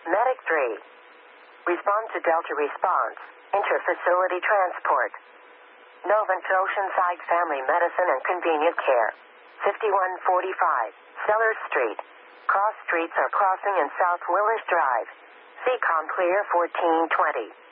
Medic 3. Respond to Delta Response. Interfacility transport. Novant Oceanside Family Medicine and Convenient Care. 5145 Sellers Street. Cross streets are crossing in South Willis Drive. CCOM clear 1420.